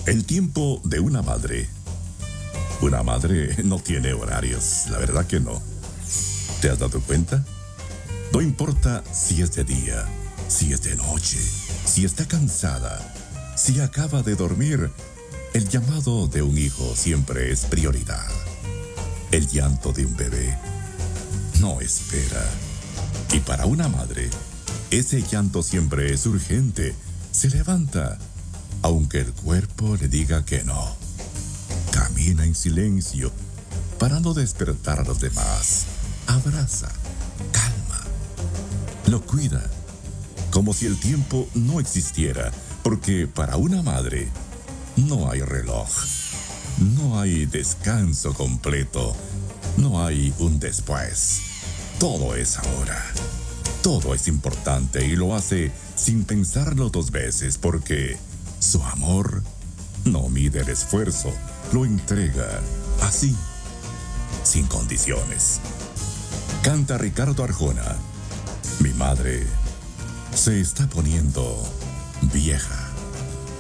El tiempo de una madre. Una madre no tiene horarios, la verdad que no. ¿Te has dado cuenta? No importa si es de día, si es de noche, si está cansada, si acaba de dormir, el llamado de un hijo siempre es prioridad. El llanto de un bebé no espera. Y para una madre, ese llanto siempre es urgente. Se levanta, aunque el cuerpo le diga que no. Camina en silencio para no despertar a los demás. Abraza, calma, lo cuida, como si el tiempo no existiera, porque para una madre no hay reloj, no hay descanso completo, no hay un después. Todo es ahora. Todo es importante y lo hace sin pensarlo dos veces porque su amor no mide el esfuerzo, lo entrega así, sin condiciones. Canta Ricardo Arjona. Mi madre se está poniendo vieja.